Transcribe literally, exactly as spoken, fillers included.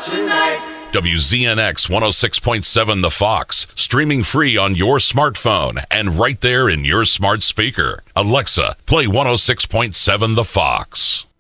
tonight. W Z N X one oh six point seven The Fox, streaming free on your smartphone and right there in your smart speaker. Alexa, play one oh six point seven The Fox.